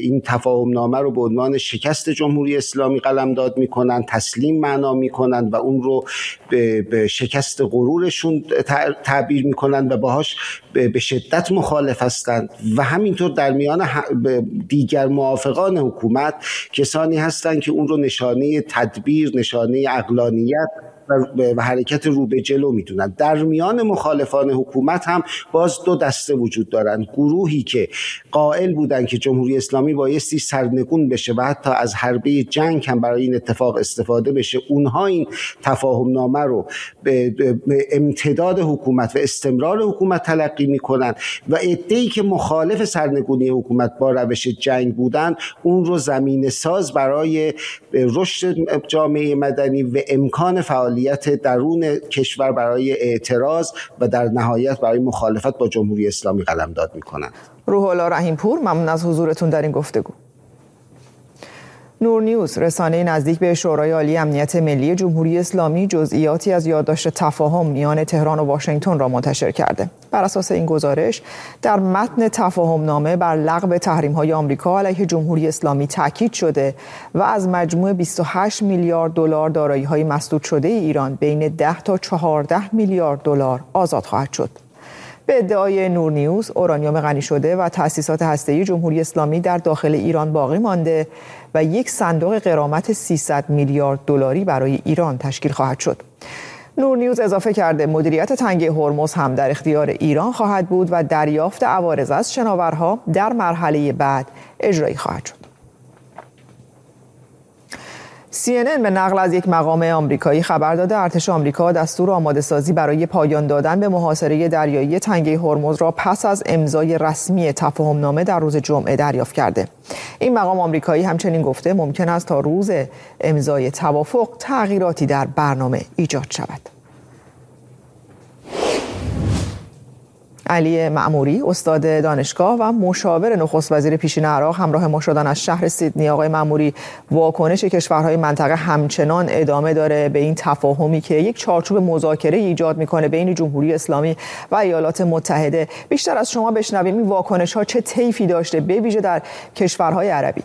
این تفاهم نامه رو به عنوان شکست جمهوری اسلامی قلمداد میکنن، تسلیم معنا میکنن و اون رو به شکست غرورشون تعبیر میکنن و باهاش به شدت مخالف هستند. و همینطور در میان دیگر موافقان حکومت کسانی هستند که اون رو نشانه تدبیر، نشانه عقلانیت و حرکت رو به جلو میدونن. در میان مخالفان حکومت هم باز دو دسته وجود دارن. گروهی که قائل بودن که جمهوری اسلامی بایستی سرنگون بشه و حتی از حربه جنگ هم برای این اتفاق استفاده بشه، اونها این تفاهم نامه رو به امتداد حکومت و استمرار حکومت تلقی میکنن و عده‌ای که مخالف سرنگونی حکومت با روش جنگ بودن اون رو زمینه ساز برای رشد جامعه مدنی و امکان فعالیت درون کشور برای اعتراض و در نهایت برای مخالفت با جمهوری اسلامی قلمداد میکنند. روح الله رحیم پور، ممنون از حضورتون در این گفتگو. نور نیوز، رسانه نزدیک به شورای عالی امنیت ملی جمهوری اسلامی، جزئیاتی از یادداشت تفاهم میان تهران و واشنگتن را منتشر کرده. بر اساس این گزارش در متن تفاهم نامه بر لغو تحریم‌های آمریکا علیه جمهوری اسلامی تاکید شده و از مجموع 28 میلیارد دلار دارایی‌های مسدود شده ایران بین 10 تا 14 میلیارد دلار آزاد خواهد شد. به ادعای نور نیوز، اورانیوم غنی شده و تأسیسات هسته‌ای جمهوری اسلامی در داخل ایران باقی مانده و یک صندوق غرامت 300 میلیارد دلاری برای ایران تشکیل خواهد شد. نور نیوز اضافه کرده مدیریت تنگه هرمز هم در اختیار ایران خواهد بود و دریافت عوارض از شناورها در مرحله بعد اجرایی خواهد شد. CNN به نقل از یک مقام آمریکایی خبر داده ارتش آمریکا دستور آماده سازی برای پایان دادن به محاصره دریایی تنگه هرمز را پس از امضای رسمی تفاهم نامه در روز جمعه دریافت کرده. این مقام آمریکایی همچنین گفته ممکن است تا روز امضای توافق تغییراتی در برنامه ایجاد شود. علی مأموری، استاد دانشگاه و مشاور نخست وزیر پیشین عراق، همراه ما شدن از شهر سیدنی. آقای مأموری، واکنش کشورهای منطقه همچنان ادامه داره به این تفاهمی که یک چارچوب مذاکره ایجاد میکنه بین جمهوری اسلامی و ایالات متحده. بیشتر از شما بشنویم این واکنش‌ها چه طیفی داشته، به ویژه در کشورهای عربی؟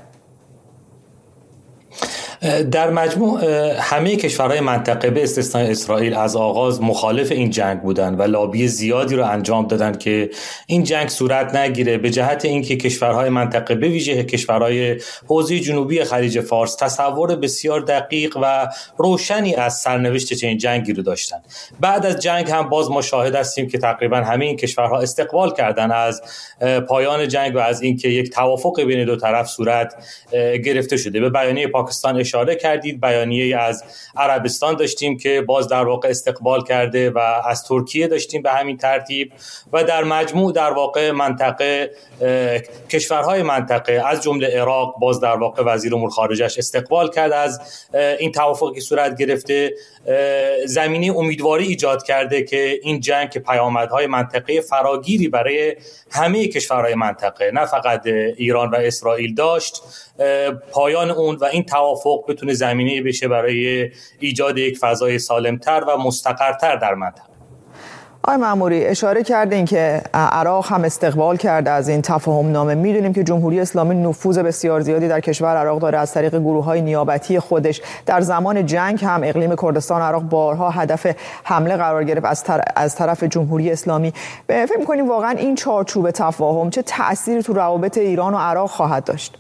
در مجموع همه کشورهای منطقه به استثنای اسرائیل از آغاز مخالف این جنگ بودند و لابی زیادی رو انجام دادند که این جنگ صورت نگیره، به جهت اینکه کشورهای منطقه به ویژه کشورهای حوزه جنوبی خلیج فارس تصور بسیار دقیق و روشنی از سرنوشت چنین جنگی رو داشتند. بعد از جنگ هم باز ما شاهد هستیم که تقریبا همه این کشورها استقبال کردن از پایان جنگ و از اینکه یک توافق بین دو طرف صورت گرفته شده. به بیانیه پاکستان اشاره کردید، بیانیه از عربستان داشتیم که باز در واقع استقبال کرده و از ترکیه داشتیم به همین ترتیب و در مجموع در واقع منطقه کشورهای منطقه از جمله عراق باز در واقع وزیر امور خارجه‌اش استقبال کرد از این توافقی که صورت گرفته. زمینه امیدواری ایجاد کرده که این جنگ که پیامدهای منطقه فراگیری برای همه کشورهای منطقه نه فقط ایران و اسرائیل داشت، پایان اون و این توافق بتونه زمینه بشه برای ایجاد یک فضای سالمتر و مستقرتر در منطقه. آقای مأموری، اشاره کردین که عراق هم استقبال کرده از این تفاهم نامه. میدونیم که جمهوری اسلامی نفوذ بسیار زیادی در کشور عراق داره از طریق گروه‌های نیابتی خودش. در زمان جنگ هم اقلیم کردستان عراق بارها هدف حمله قرار گرفت از طرف جمهوری اسلامی. فکر می‌کنیم واقعا این چارچوب تفاهم چه تأثیری تو روابط ایران و عراق خواهد داشت؟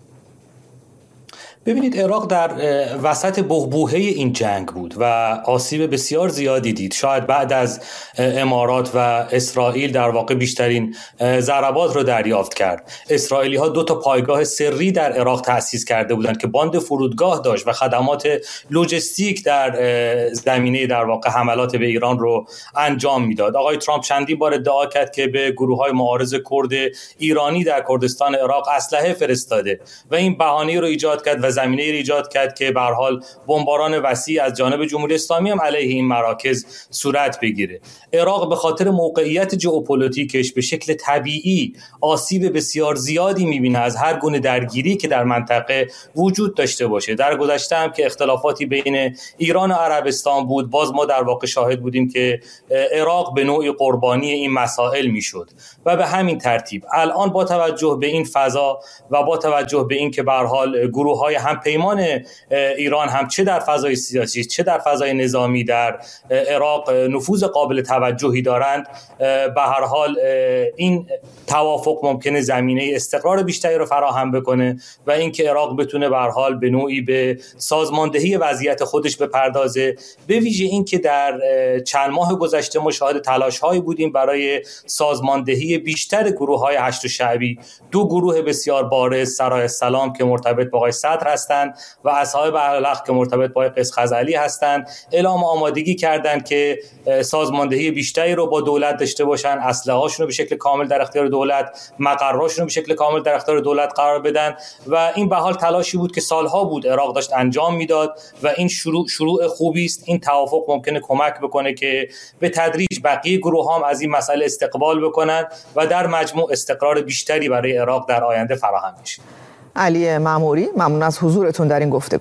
ببینید، عراق در وسط بحبوحه این جنگ بود و آسیب بسیار زیادی دید. شاید بعد از امارات و اسرائیل در واقع بیشترین ضربات رو دریافت کرد. اسرائیلی ها 2 پایگاه سری در عراق تأسیس کرده بودند که باند فرودگاه داشت و خدمات لوجستیک در زمینه در واقع حملات به ایران رو انجام میداد. آقای ترامپ چندین بار ادعا کرد که به گروه‌های معارض کرد ایرانی در کردستان عراق اسلحه فرستاده و این بهانه رو ایجاد کرد و زمینه ایجاد کرد که به هر حال بمباران وسیع از جانب جمهوری اسلامی هم علیه این مراکز صورت بگیره. عراق به خاطر موقعیت ژئوپلیتیکش به شکل طبیعی آسیب بسیار زیادی می‌بینه از هر گونه درگیری که در منطقه وجود داشته باشه. در گذشته هم که اختلافاتی بین ایران و عربستان بود، باز ما در واقع شاهد بودیم که عراق به نوعی قربانی این مسائل میشد و به همین ترتیب الان با توجه به این فضا و با توجه به این که به هر حال گروه‌های همپیمان ایران هم چه در فضای سیاسی چه در فضای نظامی در عراق نفوذ قابل توجهی دارند، به هر حال این توافق ممکنه زمینه استقرار بیشتری رو فراهم بکنه و اینکه عراق بتونه به هر حال به نوعی به سازماندهی وضعیت خودش بپردازه. به ویژه اینکه در چند ماه گذشته ما شاهد تلاش‌هایی بودیم برای سازماندهی بیشتر گروه‌های هشت شعبی. دو گروه بسیار بارز، سرای السلام که مرتبط با آقای صدر هستند و اصحاب اهل‌حق که مرتبط با قیس خزعلی هستند، اعلام آمادگی کردند که سازماندهی بیشتری رو با دولت داشته باشن، اسلحه‌هاشون رو به شکل کامل در اختیار دولت، مقرهاشون رو به شکل کامل در اختیار دولت قرار بدن و این به حال تلاشی بود که سالها بود عراق داشت انجام میداد و این شروع خوبی است. این توافق ممکنه کمک بکنه که به تدریج بقیه گروه‌ها هم از این مسئله استقبال بکنن و در مجموع استقرار بیشتری برای عراق در آینده فراهم بشه. علی معموری، ممنون از حضورتون در این گفتگو.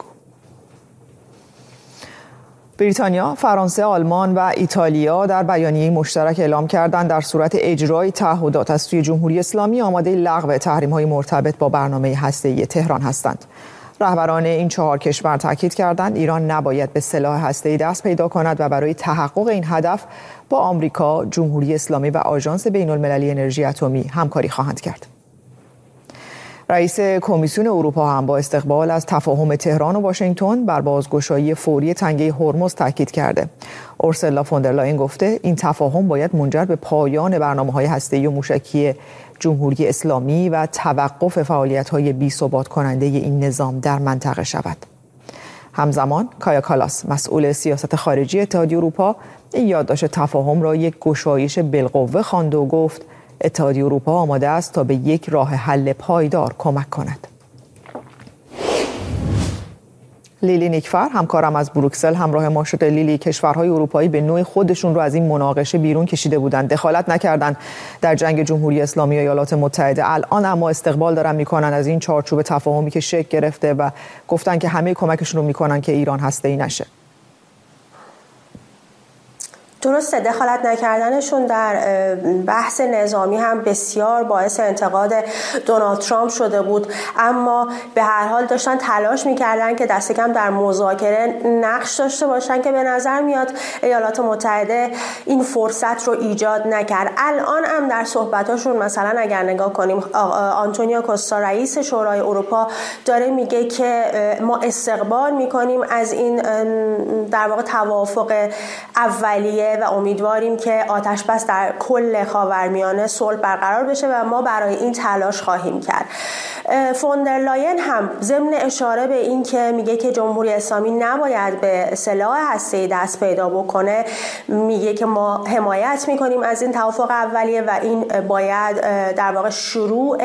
بریتانیا، فرانسه، آلمان و ایتالیا در بیانیه مشترک اعلام کردند در صورت اجرای تعهدات از سوی جمهوری اسلامی آماده لغو تحریم‌های مرتبط با برنامه هسته‌ای تهران هستند. رهبران این 4 کشور تاکید کردند ایران نباید به سلاح هسته‌ای دست پیدا کند و برای تحقق این هدف با آمریکا، جمهوری اسلامی و آژانس بین‌المللی انرژی اتمی همکاری خواهند کرد. رئیس کمیسیون اروپا هم با استقبال از تفاهم تهران و واشنگتن بر بازگشایی فوری تنگه هرمز تاکید کرده. اورسولا فون در لاین گفته این تفاهم باید منجر به پایان برنامه‌های هسته‌ای و موشکی جمهوری اسلامی و توقف فعالیت‌های بی‌ثبات کننده این نظام در منطقه شود. همزمان کایا کالاس، مسئول سیاست خارجی اتحادیه اروپا، این یادداشت تفاهم را یک گشایش بالقوه خواند و گفت اتحادیه اروپا آماده است تا به یک راه حل پایدار کمک کند. لیلی نیکفر، همکارم از بروکسل، همراه ما شده. لیلی، کشورهای اروپایی به نوع خودشون رو از این مناقشه بیرون کشیده بودند، دخالت نکردند در جنگ جمهوری اسلامی و ایالات متحده. الان اما استقبال دارن میکنن از این چارچوب تفاهمی که شکل گرفته و گفتن که همه کمکشون رو میکنن که ایران هسته‌ای نشه. درسته، دخالت نکردنشون در بحث نظامی هم بسیار باعث انتقاد دونالد ترامپ شده بود، اما به هر حال داشتن تلاش میکردن که دست کم در مذاکره نقش داشته باشن که به نظر میاد ایالات متحده این فرصت رو ایجاد نکرد. الان هم در صحبتاشون مثلا اگر نگاه کنیم آنتونیو کوستا رئیس شورای اروپا داره میگه که ما استقبال میکنیم از این در واقع توافق اولیه و امیدواریم که آتش‌بس در کل خاورمیانه صلح برقرار بشه و ما برای این تلاش خواهیم کرد. فون در لاین هم ضمن اشاره به این که میگه که جمهوری اسلامی نباید به سلاح هسته‌ای دست پیدا بکنه، میگه که ما حمایت میکنیم از این توافق اولیه و این باید در واقع شروع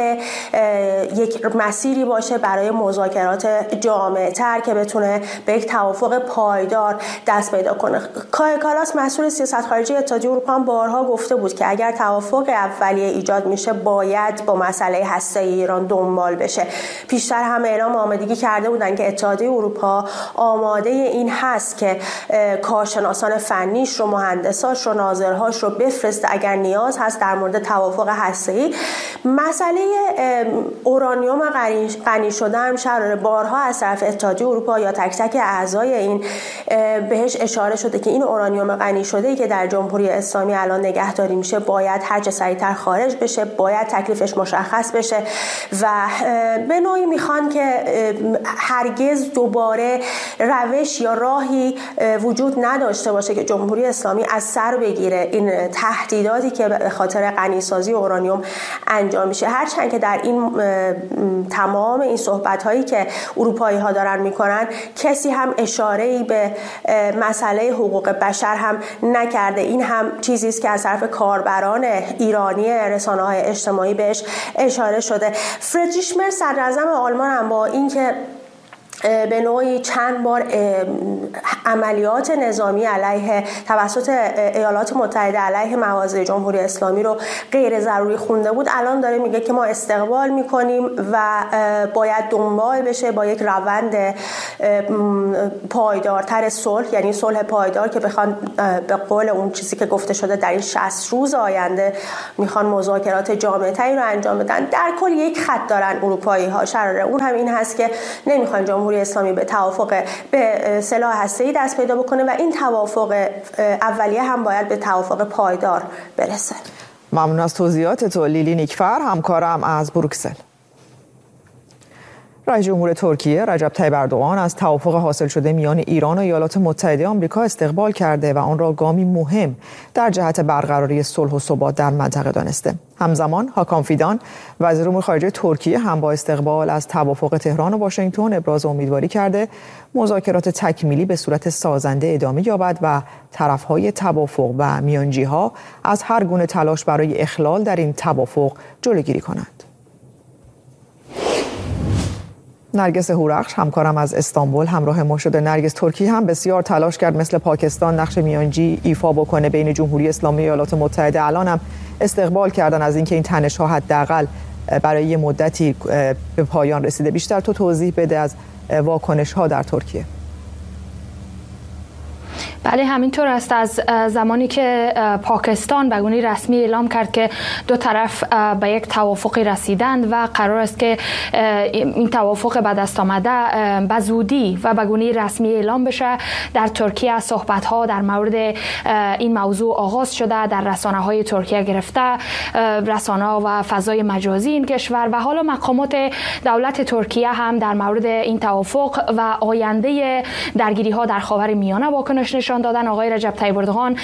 یک مسیری باشه برای مذاکرات جامع‌تر که بتونه به یک توافق پایدار دست پیدا کنه. کایا کالاس، مسئول سیاست خارجی اتحادیه اروپا، هم بارها گفته بود که اگر توافق اولیه ایجاد میشه باید با مسئله هسته‌ای ایران دنبال بشه. پیشتر هم اعلام آمادگی کرده بودن که اتحادیه اروپا آماده این هست که کارشناسان فنیش رو، مهندساش رو، ناظرهاش رو بفرسته اگر نیاز هست در مورد توافق هسته‌ای. مسئله اورانیوم غنی شده هم بارها از طرف اتحادیه اروپا یا تک تک اعضای این بهش اشاره شده که این اورانیوم غنی شده‌ای که در جمهوری اسلامی الان نگهداری میشه باید هر چه سریعتر خارج بشه، باید تکلیفش مشخص بشه و به نوعی میخوان که هرگز دوباره روش یا راهی وجود نداشته باشه که جمهوری اسلامی از سر بگیره این تهدیداتی که به خاطر غنیسازی اورانیوم انجام میشه. هرچند که در این تمام این صحبت‌هایی که اروپایی‌ها دارن میکنن کسی هم اشاره‌ای به مسئله حقوق بشر هم نکرده. این هم چیزی است که از طرف کاربران ایرانی رسانه‌های اجتماعی بهش اشاره شده. فریدریش مرز، صدراعظم آلمان، هم با اینکه به نوعی چند بار عملیات نظامی علیه توسط ایالات متحده علیه مواضع جمهوری اسلامی رو غیر ضروری خونده بود، الان داره میگه که ما استقبال میکنیم و باید دنبال بشه با یک روند پایدارتر صلح، یعنی صلح پایدار که بخوان به قول اون چیزی که گفته شده در این 60 روز آینده میخوان مذاکرات جامع‌تری رو انجام بدن. در کل یک خط دارن اروپایی ها شراره، اون هم این هست که نمیخوان جمهوری اسلامی به توافق به سلاح هسته‌ای دست پیدا بکنه و این توافق اولیه هم باید به توافق پایدار برسه. ممنون از توضیحات تو لیلی نیکفر، همکارم از بروکسل. رئیس جمهور ترکیه رجب طیب اردوغان از توافق حاصل شده میان ایران و ایالات متحده آمریکا استقبال کرده و آن را گامی مهم در جهت برقراری صلح و ثبات در منطقه دانسته. همزمان هاکان فیدان وزیر امور خارجه ترکیه هم با استقبال از توافق تهران و واشنگتن ابراز امیدواری کرده مذاکرات تکمیلی به صورت سازنده ادامه یابد و طرف‌های توافق و میانجی‌ها از هر گونه تلاش برای اخلال در این توافق جلوگیری کنند. نرگس هورخش همکارم از استانبول همراه ما شده. نرگس، ترکیه هم بسیار تلاش کرد مثل پاکستان نقش میانجی ایفا بکنه بین جمهوری اسلامی و ایالات متحده. الان هم استقبال کردن از اینکه این تنش‌ها حداقل برای یه مدتی به پایان رسیده. بیشتر تو توضیح بده از واکنش‌ها در ترکیه. بله همینطور است. از زمانی که پاکستان به گونه رسمی اعلام کرد که دو طرف به یک توافقی رسیدند و قرار است که این توافق به دست آمده به زودی و به گونه رسمی اعلام بشه، در ترکیه صحبت‌ها در مورد این موضوع آغاز شده، در رسانه‌های ترکیه گرفته رسانه‌ها و فضای مجازی این کشور و حالا مقامات دولت ترکیه هم در مورد این توافق و آینده درگیری‌ها در خاورمیانه واکنش نشان دادن. آقای رجب طیب اردوغان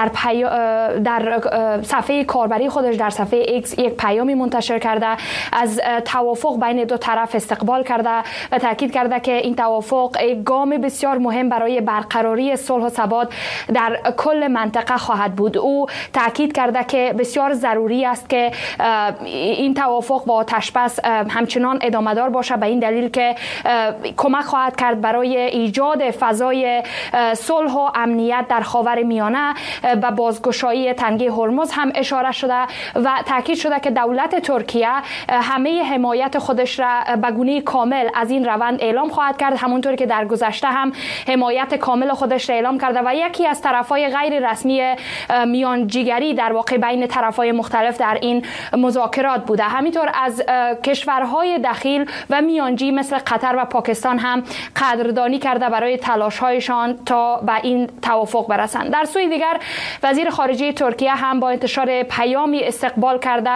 در صفحه کاربری خودش در صفحه ایکس یک پیامی منتشر کرده، از توافق بین دو طرف استقبال کرده و تاکید کرده که این توافق یک گام بسیار مهم برای برقراری صلح و ثبات در کل منطقه خواهد بود. او تاکید کرده که بسیار ضروری است که این توافق با آتش‌بس همچنان ادامه دار باشه، به این دلیل که کمک خواهد کرد برای ایجاد فضای صلح و امنیت در خاورمیانه. به بازگشایی تنگه هرمز هم اشاره شده و تاکید شده که دولت ترکیه همه حمایت خودش را به گونه کامل از این روند اعلام خواهد کرد، همونطور که در گذشته هم حمایت کامل خودش را اعلام کرده و یکی از طرفهای غیر رسمی میانجیگری در واقع بین طرفهای مختلف در این مذاکرات بوده. همینطور از کشورهای دخیل و میانجی مثل قطر و پاکستان هم قدردانی کرده برای تلاش‌هایشان تا به این توافق برسند. در سوی دیگر وزیر خارجه ترکیه هم با انتشار پیامی استقبال کرده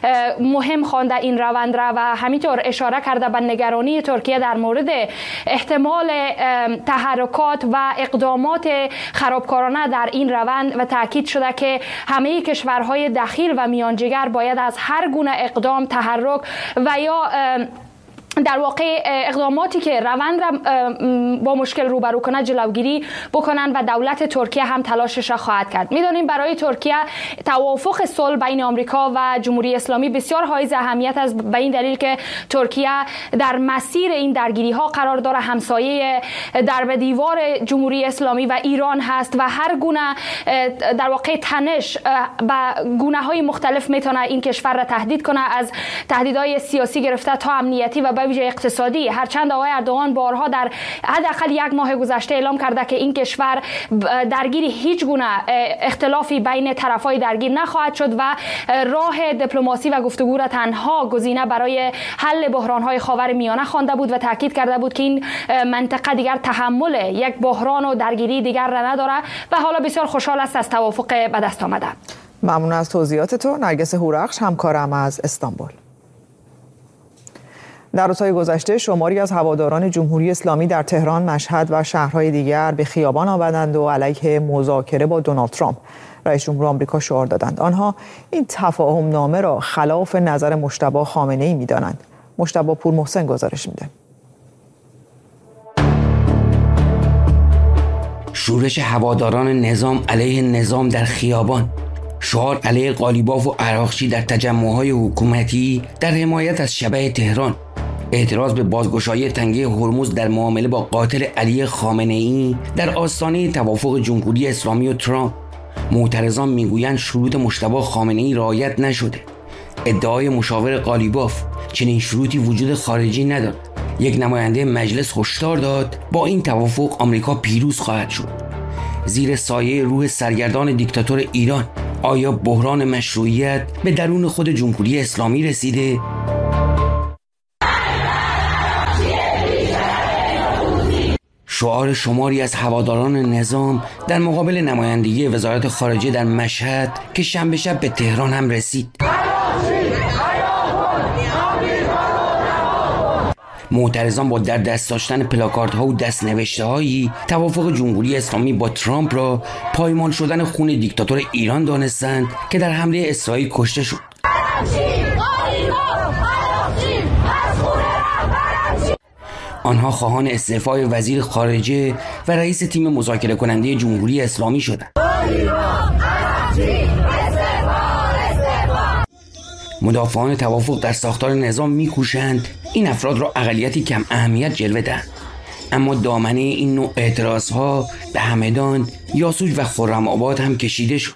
مهم خوانده این روند را و همینطور اشاره کرده به نگرانی ترکیه در مورد احتمال تحرکات و اقدامات خرابکارانه در این روند و تاکید شده که همه کشورهای دخیل و میانجیگر باید از هر گونه اقدام، تحرک و یا در واقع اقداماتی که روند را با مشکل روبرو کنه جلوگیری بکنن و دولت ترکیه هم تلاشش را خواهد کرد. میدونیم برای ترکیه توافق صلح بین آمریکا و جمهوری اسلامی بسیار حائز اهمیت است، به این دلیل که ترکیه در مسیر این درگیری ها قرار داره، همسایه در به دیوار جمهوری اسلامی و ایران هست و هر گونه در واقع تنش به گونه های مختلف میتونه این کشور را تهدید کنه، از تهدیدهای سیاسی گرفته تا امنیتی و به ویژه اقتصادی. هرچند آقای اردوغان بارها در حداقل یک ماه گذشته اعلام کرده که این کشور درگیر هیچ گونه اختلافی بین طرفای درگیر نخواهد شد و راه دیپلماسی و گفتگو را تنها گزینه برای حل بحران‌های خاورمیانه خوانده بود و تاکید کرده بود که این منطقه دیگر تحمل یک بحران و درگیری دیگر را نداره و حالا بسیار خوشحال است از توافق به دست آمده. ممنون از توضیحات تو. نرگس هورخش همکارم از استانبول. در روزهای گذشته شماری از هواداران جمهوری اسلامی در تهران، مشهد و شهرهای دیگر به خیابان آمدند و علیه مذاکره با دونالد ترامپ رئیس جمهور آمریکا شعار دادند. آنها این تفاهم نامه را خلاف نظر مجتبی خامنه‌ای می‌دانند. مجتبی پورمحسن گزارش میده. شورش هواداران نظام علیه نظام در خیابان، شعار علیه قالیباف و عراقچی در تجمع‌های حکومتی در حمایت از شبح تهران، اعتراض به بازگشایی تنگه هرمز در معامله با قاتل علی خامنه‌ای در آستانه توافق جمهوری اسلامی و ترامپ. معترضان میگویند شروط مجتبی خامنه‌ای رعایت نشده. ادعای مشاور قالیباف چنین شروطی وجود خارجی ندارد. یک نماینده مجلس هشدار داد با این توافق آمریکا پیروز خواهد شد. زیر سایه روح سرگردان دیکتاتور ایران آیا بحران مشروعیت به درون خود جمهوری اسلامی رسیده؟ شعار شماری از هواداران نظام در مقابل نمایندگی وزارت خارجه در مشهد که شنبه شب به تهران هم رسید. معترضان با در دست داشتن پلاکاردها و دست‌نوشته‌هایی توافق جمهوری اسلامی با ترامپ را پایمال شدن خون دیکتاتور ایران دانستند که در حمله اسرائیل کشته شد. آنها خواهان استعفای وزیر خارجه و رئیس تیم مذاکره کننده جمهوری اسلامی شدند. مدافعان توافق در ساختار نظام می‌کوشند این افراد را اقلیتی کم اهمیت جلوه دهند، اما دامنه این نوع اعتراضها به همدان، یاسوج و خرم آباد هم کشیده شد.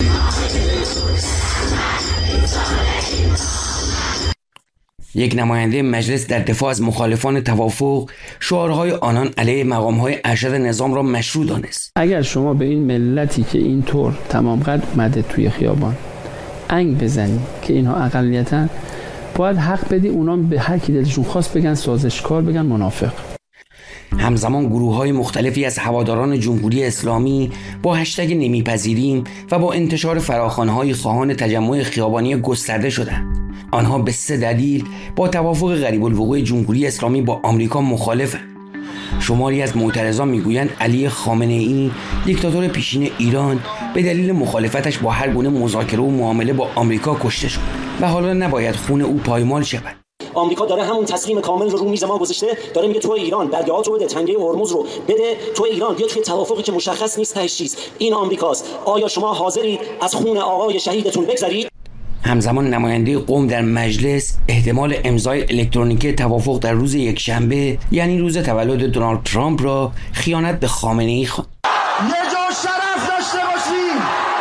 یک نماینده مجلس در دفاع از مخالفان توافق شعارهای آنان علیه مقامهای ارشد نظام را مشروع دانست. اگر شما به این ملتی که اینطور تمام قد اومده توی خیابان انگ بزنی که اینها اقلیتن، باید حق بدی اونا به هر کی دلشون خواست بگن سازشکار، بگن منافق. همزمان گروه‌های مختلفی از هواداران جمهوری اسلامی با هشتگ نمیپذیریم و با انتشار فراخوان‌های خواهان تجمع خیابانی گسترده شدند. آنها به 3 دلیل با توافق قریب الوقوع جمهوری اسلامی با آمریکا مخالفند. شماری از معترضان میگویند علی خامنه‌ای دیکتاتور پیشین ایران به دلیل مخالفتش با هر گونه مذاکره و معامله با آمریکا کشته شد و حالا نباید خون او پایمال شود. آمریکا داره همون تسلیم کامل رو میز ما گذاشته، داره میگه تو ایران دریاهات رو بده، تنگه هرمز رو بده، تو ایران بیا توی توافقی که مشخص نیست تهش چیست. این آمریکاست. آیا شما حاضرید از خون آقای شهیدتون بگذرید؟ همزمان نماینده قوم در مجلس احتمال امضای الکترونیکی توافق در روز یکشنبه، یعنی روز تولد دونالد ترامپ، را خیانت به خامنه‌ای خواند. یه جا شرف داشته باشیم.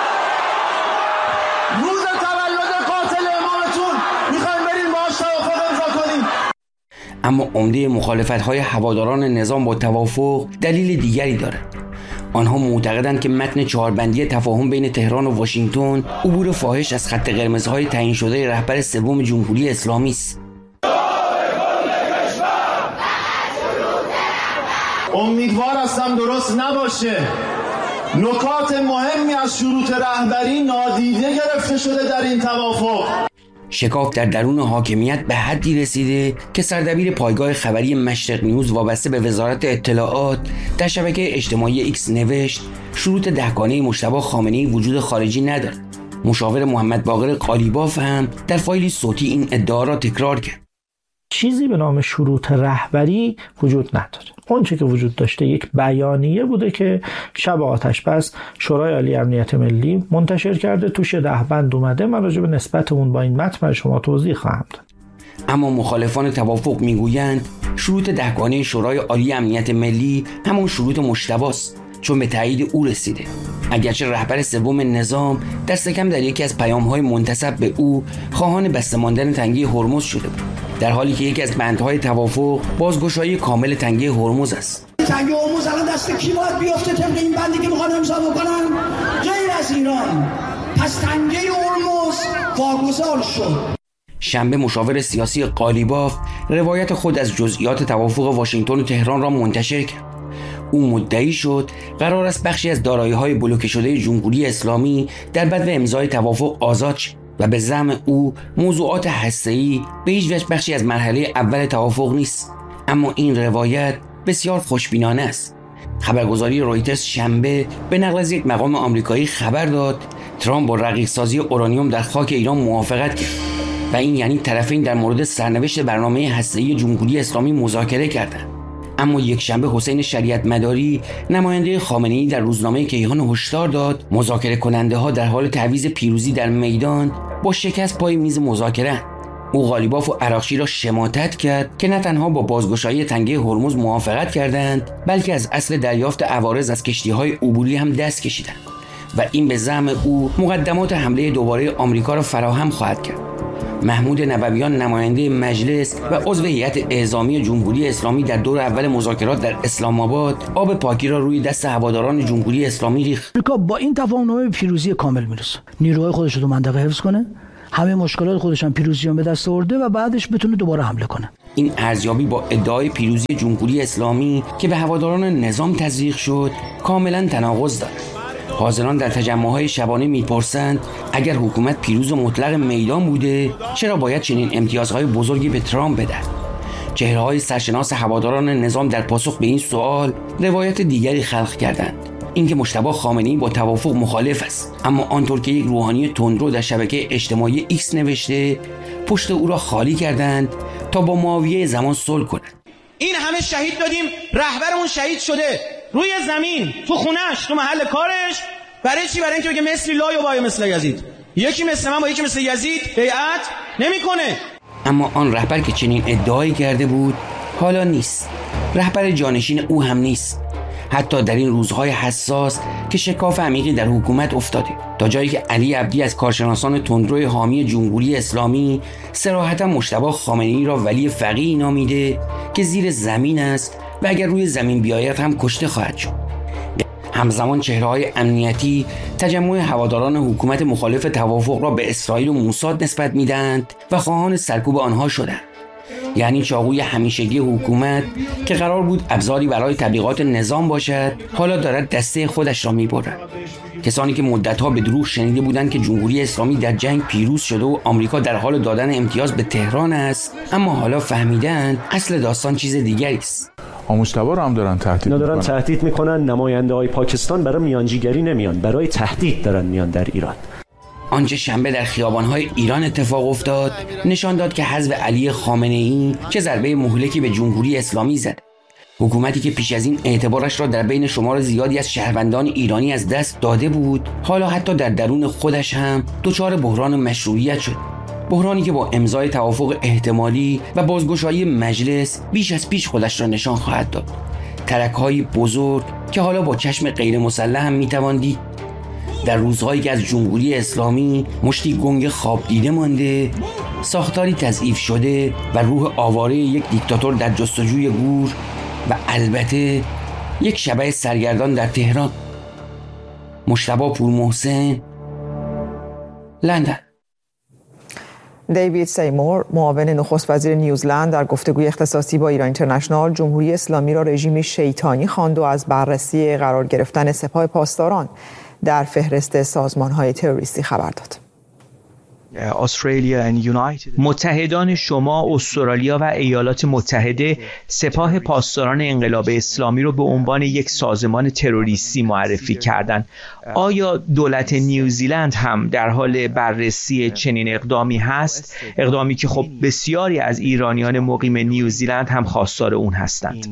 روز تولد قاتل امامتون میخوایم بریم باهاش توافق امضا کنیم. اما عمده مخالفت‌های هواداران نظام با توافق دلیل دیگری دارد. آنها معتقدند که متن 4 بندی تفاهم بین تهران و واشنگتن عبور فاحش از خط قرمزهای تعیین شده رهبر سوم جمهوری اسلامی است. امیدوار هستم درست نباشه. نکات مهمی از شروط رهبری نادیده گرفته شده در این توافق. شکاف در درون حاکمیت به حدی رسیده که سردبیر پایگاه خبری مشرق نیوز وابسته به وزارت اطلاعات در شبکه اجتماعی ایکس نوشت شروط دهگانه مجتبی خامنه‌ای وجود خارجی ندارد. مشاور محمد باقر قالیباف هم در فایلی صوتی این ادعا را تکرار کرد. چیزی به نام شروط رهبری وجود نداره. اون چیزی که وجود داشته یک بیانیه بوده که شب آتش‌بس شورای عالی امنیت ملی منتشر کرده، توش 10 بند اومده. من راجع به نسبت اون با این متن برای شما توضیح خواهم داد. اما مخالفان توافق میگویند شروط دهگانه شورای عالی امنیت ملی همون شروط مجتبی است، چون به تایید او رسیده. اگرچه رهبر سوم نظام دست کم در یکی از پیام‌های منتسب به او خواهان بسته ماندن تنگه هرمز شده بود، در حالی که یکی از بندهای توافق بازگشایی کامل تنگه هرمز است. تنگه هرمز الان دست کی باید بیفته طبق این بندی که میخوان امضا بکنن؟ غیر از ایران. پس تنگه هرمز واگذار شد. شنبه مشاور سیاسی قالیباف روایت خود از جزئیات توافق واشنگتن و تهران را منتشر کرد. او مدعی شد قرار است بخشی از دارایی‌های بلوکه شده جمهوری اسلامی در بدو امضای توافق آزاد شد و به زعم او موضوعات هسته‌ای به هیچ وجه بخشی از مرحله اول توافق نیست. اما این روایت بسیار خوشبینانه است. خبرگزاری رویترز شنبه به نقل از یک مقام آمریکایی خبر داد ترامپ با رقیق‌سازی اورانیوم در خاک ایران موافقت کرد و این یعنی طرفین در مورد سرنوشت برنامه هسته‌ای جمهوری اسلامی مذاکره کردند. اما یک شنبه حسین شریعت مداری نماینده خامنه‌ای در روزنامه کیهان هشدار داد مذاکره کننده ها در حال تعویض پیروزی در میدان با شکست پای میز مذاکره. او قالیباف و عراقچی را شماتت کرد که نه تنها با بازگشایی تنگه هرمز موافقت کردند، بلکه از اصل دریافت عوارض از کشتی‌های عبوری هم دست کشیدند و این به زعم او مقدمات حمله دوباره آمریکا را فراهم خواهد کرد. محمود نبویان نماینده مجلس و عضو هیئت اعزامی جمهوری اسلامی در دور اول مذاکرات در اسلام آباد آب پاکی را روی دست هواداران جمهوری اسلامی ریخت. آمریکا با این تفاهم‌نامه به پیروزی کامل میرسه. نیروهای خودش رو تو منطقه حفظ کنه، همه مشکلات خودش هم پیروزی به دست آورده و بعدش بتونه دوباره حمله کنه. این ارزیابی با ادعای پیروزی جمهوری اسلامی که به هواداران نظام تزریق شد کاملا تناقض دارد. حاضران در تجمع‌های شبانه می‌پرسند اگر حکومت پیروز و مطلق میدان بوده چرا باید چنین امتیازهای بزرگی به ترامپ بدهد؟ چهره‌های سرشناس هواداران نظام در پاسخ به این سوال روایت دیگری خلق کردند، اینکه مجتبی خامنه‌ای با توافق مخالف است، اما آنطور که یک روحانی تندرو در شبکه اجتماعی ایکس نوشته پشت او را خالی کردند تا با معاویه زمان صلح کنند. این همه شهید دادیم، رهبرمون شهید شده روی زمین، تو خونه‌اش، تو محل کارش. برای چی؟ برای اینکه بگه مثلی لا یبایع مثل یزید، یکی مثل من با یکی مثل یزید بیعت نمیکنه. اما آن رهبر که چنین ادعایی کرده بود حالا نیست، رهبر جانشین او هم نیست، حتی در این روزهای حساس که شکاف عمیقی در حکومت افتاده، تا جایی که علی عبدی از کارشناسان تندرو حامی جمهوری اسلامی صراحتا مجتبی خامنه‌ای را ولی فقیه نامیده که زیر زمین است و اگر روی زمین بیاید هم کشته خواهد شد. همزمان چهره‌های امنیتی تجمع هواداران حکومت مخالف توافق را به اسرائیل و موساد نسبت میدهند و خواهان سرکوب آنها شدند. یعنی چاقوی همیشگی حکومت که قرار بود ابزاری برای تبلیغات نظام باشد حالا دارد دسته خودش را می‌برد. کسانی که مدت‌ها به دروغ شنیده بودند که جمهوری اسلامی در جنگ پیروز شده و آمریکا در حال دادن امتیاز به تهران است، اما حالا فهمیدند اصل داستان چیز دیگری است. مجتبی رو هم دارن تهدید میکنن. نماینده‌های پاکستان برای میانجیگری نمیان، برای تهدید دارن میان در ایران. آنچه شنبه در خیابان‌های ایران اتفاق افتاد نشان داد که حزب علی خامنه‌ای چه ضربه مهلکی به جمهوری اسلامی زد. حکومتی که پیش از این اعتبارش را در بین شمار زیادی از شهروندان ایرانی از دست داده بود، حالا حتی در درون خودش هم دچار بحران مشروعیت شد. بحرانی که با امضای توافق احتمالی و بازگشایی مجلس بیش از پیش خودش را نشان خواهد داد. ترک‌های بزرگ که حالا با چشم غیر مسلح هم می‌توان دید. در روزهایی که از جمهوری اسلامی مشتی گنگ خواب دیده مانده، ساختاری تضعیف شده و روح آواره یک دیکتاتور در جستجوی گور و البته یک شبح سرگردان در تهران. مجتبی پورمحسن، لندن. دیوید سیمور، معاون نخست وزیر نیوزلند، در گفتگوی اختصاصی با ایران اینترنشنال جمهوری اسلامی را رژیمی شیطانی خواند و از بررسی قرار گرفتن سپاه پاسداران در فهرست سازمان‌های تروریستی خبر داد. متحدان شما، استرالیا و ایالات متحده سپاه پاسداران انقلاب اسلامی رو به عنوان یک سازمان تروریستی معرفی کردند. آیا دولت نیوزیلند هم در حال بررسی چنین اقدامی هست؟ اقدامی که خب بسیاری از ایرانیان مقیم نیوزیلند هم خواستار اون هستند.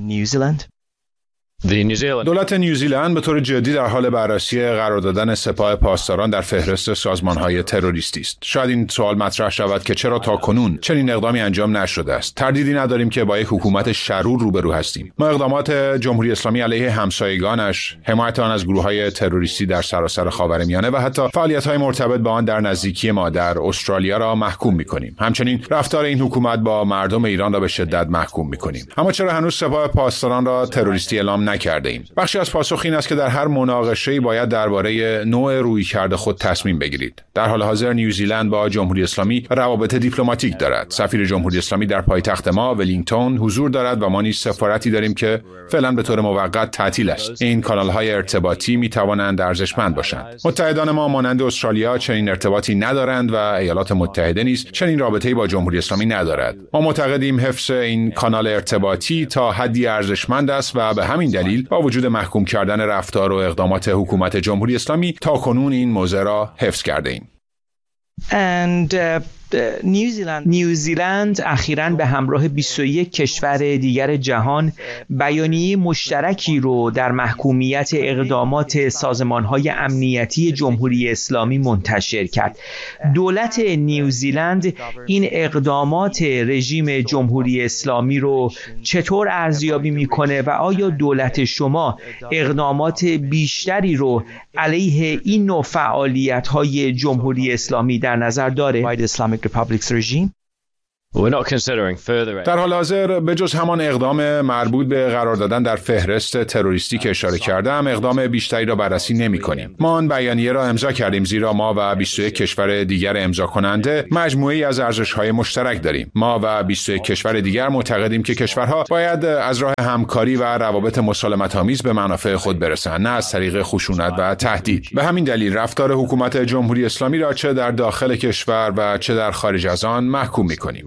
دولت نیوزیلند به طور جدی در حال بررسی قرار دادن سپاه پاسداران در فهرست سازمان‌های تروریستی است. شاید این سوال مطرح شود که چرا تاکنون چنین اقدامی انجام نشده است. تردیدی نداریم که با یک حکومت شرور روبرو هستیم. ما اقدامات جمهوری اسلامی علیه همسایگانش، حمایت آن از گروه‌های تروریستی در سراسر خاورمیانه و حتی فعالیت‌های مرتبط با آن در نزدیکی ما در استرالیا را محکوم می‌کنیم. همچنین رفتار این حکومت با مردم ایران را به شدت محکوم می‌کنیم. اما چرا هنوز سپاه پاسداران را تروریستی اعلام نکرده ایم؟ بخشی از پاسخ این است که در هر مناقشه‌ای باید درباره نوع رویکرد خود تصمیم بگیرید. در حال حاضر نیوزیلند با جمهوری اسلامی روابط دیپلماتیک دارد. سفیر جمهوری اسلامی در پایتخت ما ولینگتون حضور دارد و ما نیز سفارتی داریم که فعلا به طور موقت تعطیل است. این کانال‌های ارتباطی می‌توانند ارزشمند باشند. متحدان ما مانند استرالیا چنین ارتباطی ندارند و ایالات متحده نیز چنین رابطه‌ای با جمهوری اسلامی ندارد. ما معتقدیم حفظ این کانال ارتباطی تا حدی ارزشمند است و به همین دلیل با وجود محکوم کردن رفتار و اقدامات حکومت جمهوری اسلامی تاکنون این موضوع را حفظ کرده ایم. نیوزیلند اخیراً به همراه 21 کشور دیگر جهان بیانیه مشترکی رو در محکومیت اقدامات سازمان‌های امنیتی جمهوری اسلامی منتشر کرد. دولت نیوزیلند این اقدامات رژیم جمهوری اسلامی رو چطور ارزیابی میکنه و آیا دولت شما اقدامات بیشتری رو علیه این نوع فعالیت‌های جمهوری اسلامی در نظر داره؟ در حال حاضر به جز همان اقدام مربوط به قرار دادن در فهرست تروریستی که اشاره کردم، اقدام بیشتری را بررسی نمی‌کنیم. ما آن بیانیه را امضا کردیم زیرا ما و 21 کشور دیگر امضا کننده مجموعه‌ای از ارزش‌های مشترک داریم. ما و 21 کشور دیگر معتقدیم که کشورها باید از راه همکاری و روابط مسالمت‌آمیز به منافع خود برسند، نه از طریق خشونت و تهدید. به همین دلیل رفتار حکومت جمهوری اسلامی را چه در داخل کشور و چه در خارج از آن محکوم می‌کنیم.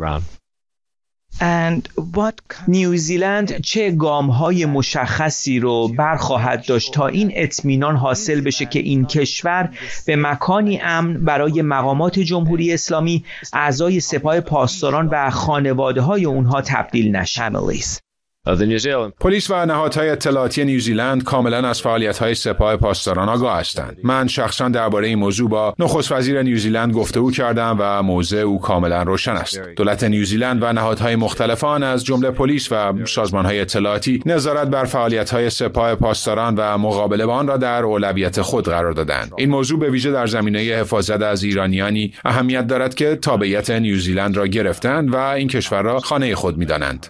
نیوزیلند چه گام‌های مشخصی رو برخواهد داشت تا این اطمینان حاصل بشه که این کشور به مکانی امن برای مقامات جمهوری اسلامی، اعضای سپاه پاسداران و خانواده‌های اونها تبدیل نشه؟ پلیس و نهادهای اطلاعاتی نیوزیلند کاملا از فعالیت‌های سپاه پاسداران آگاه هستند. من شخصا درباره این موضوع با نخست وزیر نیوزیلند گفتگو کردم و موضع او کاملا روشن است. دولت نیوزیلند و نهادهای مختلف آن از جمله پلیس و سازمان‌های اطلاعاتی نظارت بر فعالیت‌های سپاه پاسداران و مقابله با آن را در اولویت خود قرار دادند. این موضوع به ویژه در زمینه حفاظت از ایرانیانی اهمیت دارد که تابعیت نیوزیلند را گرفتند و این کشور را خانه خود می‌دانند.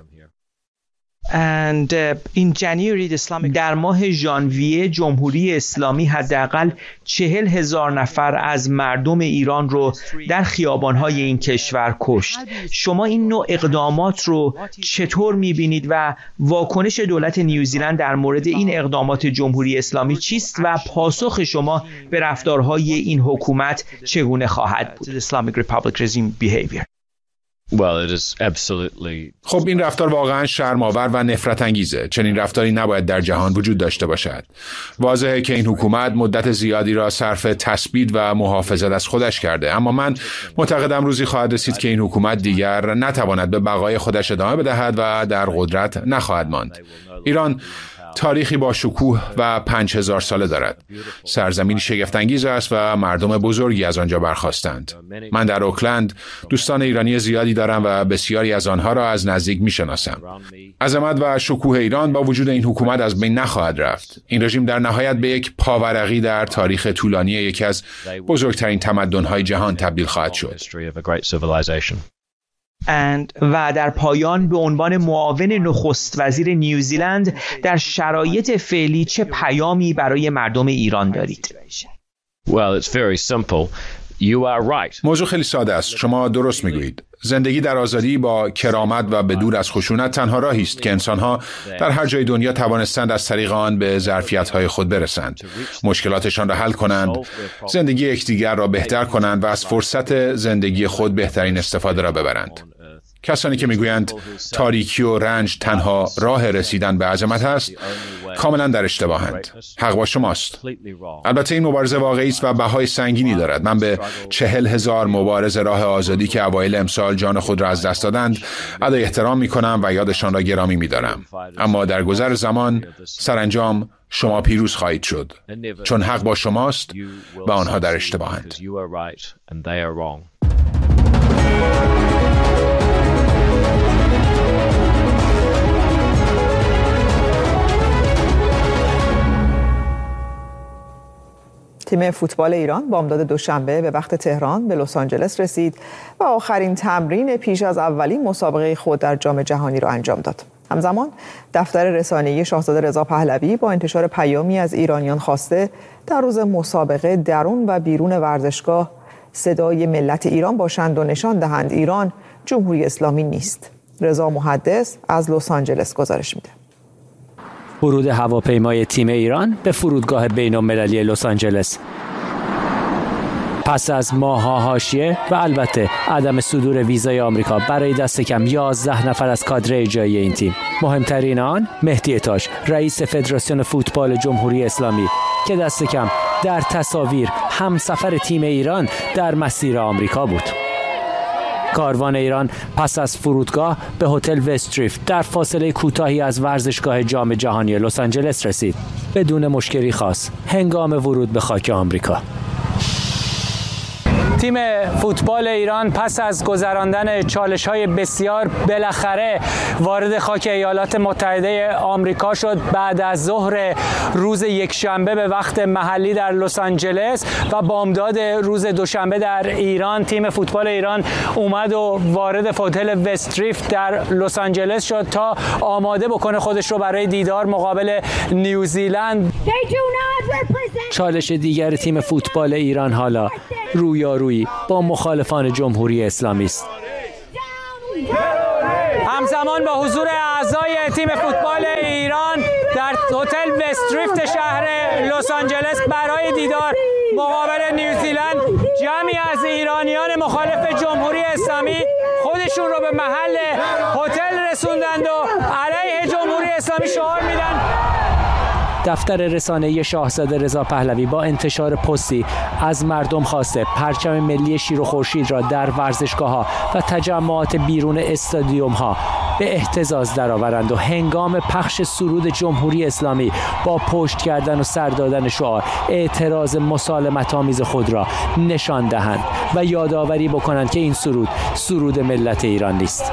در ماه ژانویه جمهوری اسلامی حداقل 40,000 نفر از مردم ایران رو در خیابان‌های این کشور کشت. شما این نوع اقدامات رو چطور می‌بینید و واکنش دولت نیوزیلند در مورد این اقدامات جمهوری اسلامی چیست و پاسخ شما به رفتارهای این حکومت چگونه خواهد بود؟ خب این رفتار واقعا شرم‌آور و نفرت انگیزه. چنین رفتاری نباید در جهان وجود داشته باشد. واضحه که این حکومت مدت زیادی را صرف تثبیت و محافظت از خودش کرده، اما من معتقدم روزی خواهد رسید که این حکومت دیگر نتواند به بقای خودش ادامه بدهد و در قدرت نخواهد ماند. ایران تاریخی با شکوه و 5000 ساله دارد. سرزمین شگفت‌انگیز است و مردم بزرگی از آنجا برخاستند. من در اوکلند دوستان ایرانی زیادی دارم و بسیاری از آنها را از نزدیک می‌شناسم. عظمت و شکوه ایران با وجود این حکومت از بین نخواهد رفت. این رژیم در نهایت به یک پاورقی در تاریخ طولانی یکی از بزرگترین تمدن‌های جهان تبدیل خواهد شد. و در پایان به عنوان معاون نخست وزیر نیوزیلند در شرایط فعلی چه پیامی برای مردم ایران دارید؟ موضوع خیلی ساده است. شما درست میگویید. زندگی در آزادی با کرامت و به دور از خشونت تنها راهی است که انسان‌ها در هر جای دنیا توانستند از طریق آن به ظرفیت‌های خود برسند، مشکلاتشان را حل کنند، زندگی یکدیگر را بهتر کنند و از فرصت زندگی خود بهترین استفاده را ببرند. کسانی که میگویند تاریکی و رنج تنها راه رسیدن به عظمت است، کاملا در اشتباهند. حق با شماست. البته این مبارزه واقعی است و بهای سنگینی دارد. من به 40,000 مبارز راه آزادی که اوایل امسال جان خود را از دست دادند ادای احترام میکنم و یادشان را گرامی میدارم. اما در گذر زمان سرانجام شما پیروز خواهید شد، چون حق با شماست و آنها در اشتباهند. تیم فوتبال ایران بامداد دوشنبه به وقت تهران به لس آنجلس رسید و آخرین تمرین پیش از اولین مسابقه خود در جام جهانی را انجام داد. همزمان دفتر رسانه‌ای شاهزاده رضا پهلوی با انتشار پیامی از ایرانیان خواسته در روز مسابقه درون و بیرون ورزشگاه صدای ملت ایران باشند و نشان دهند ایران جمهوری اسلامی نیست. رضا محدث از لس آنجلس گزارش میده. ورود هواپیمای تیم ایران به فرودگاه بین‌المللی لس آنجلس پس از ماه‌ها حاشیه و البته عدم صدور ویزای آمریکا برای دست کم 11 نفر از کادر اجرایی این تیم، مهمترین آن مهدی تاش رئیس فدراسیون فوتبال جمهوری اسلامی که دست کم در تصاویر همسفر تیم ایران در مسیر آمریکا بود. کاروان ایران پس از فرودگاه به هتل وستریفت در فاصله کوتاهی از ورزشگاه جام جهانی لس آنجلس رسید بدون مشکلی خاص هنگام ورود به خاک آمریکا. تیم فوتبال ایران پس از گذراندن چالش‌های بسیار بالاخره وارد خاک ایالات متحده آمریکا شد. بعد از ظهر روز یکشنبه به وقت محلی در لس آنجلس و بامداد روز دوشنبه در ایران، تیم فوتبال ایران اومد و وارد هتل وستریفت در لس آنجلس شد تا آماده بکنه خودش رو برای دیدار مقابل نیوزیلند. چالش دیگر تیم فوتبال ایران حالا رویارویی با مخالفان جمهوری اسلامی است. همزمان با حضور اعضای تیم فوتبال ایران در هتل وستریفت شهر لس آنجلس برای دیدار مقابل نیوزیلند، جمعی از ایرانیان مخالف جمهوری اسلامی خودشون رو به محل هتل رسوندند و علیه جمهوری اسلامی شعار میدن. دفتر رسانه‌ای شاهزاده رضا پهلوی با انتشار پستی از مردم خواسته پرچم ملی شیر و خورشید را در ورزشگاه‌ها و تجمعات بیرون استادیوم‌ها به اهتزاز درآورند و هنگام پخش سرود جمهوری اسلامی با پشت کردن و سر دادن شعار اعتراض مسالمت‌آمیز خود را نشان دهند و یادآوری بکنند که این سرود ملت ایران نیست.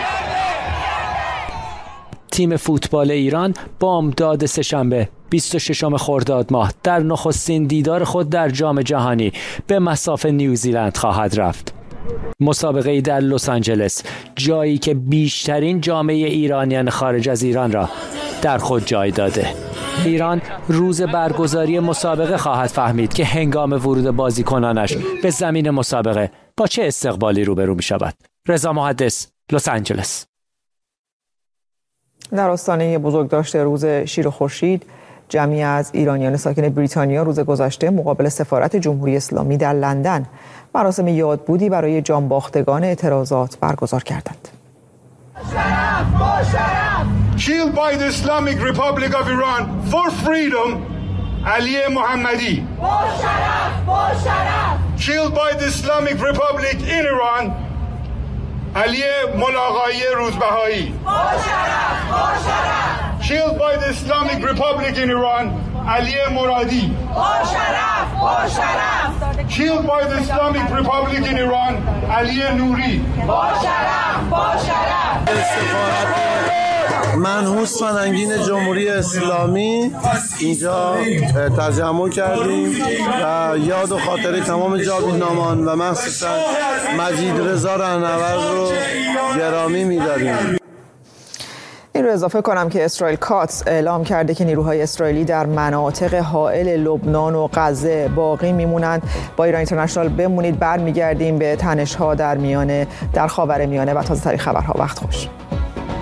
تیم فوتبال ایران بامداد سه‌شنبه 26 خرداد ماه در نخستین دیدار خود در جام جهانی به مصاف نیوزیلند خواهد رفت. مسابقه‌ای در لس آنجلس، جایی که بیشترین جامعه ایرانیان خارج از ایران را در خود جای داده. ایران روز برگزاری مسابقه خواهد فهمید که هنگام ورود بازیکنانش به زمین مسابقه با چه استقبالی روبرو می شود. رضا محدث، لس آنجلس. در آستانه بزرگداشت روز شیر و خورشید، جمعی از ایرانیان ساکن بریتانیا روز گذشته مقابل سفارت جمهوری اسلامی در لندن مراسم یادبودی برای جانباختگان اعتراضات برگزار کردند. Killed by the Islamic Republic of Iran for freedom, Ali Mohammadi. Killed by the Islamic Republic in Iran, Ali Mulaqai Ruzbahai. Killed by the Islamic Republic in Iran, Ali Moradi. Killed by the Islamic Republic in Iran, Ali Nouri. منحوس فرهنگین جمهوری اسلامی اینجا تجمع کردیم و یاد و خاطره تمام جاویدنامان و مخصوصا مجید رضا رهنورد رو گرامی می‌داریم. این رو اضافه کنم که اسرائیل کاتس اعلام کرده که نیروهای اسرائیلی در مناطق حائل لبنان و غزه باقی میمونند. با ایران اینترنشنال بمونید، برمیگردیم به تنش‌ها در خاورمیانه و تازه‌ترین خبرها. وقت خوش.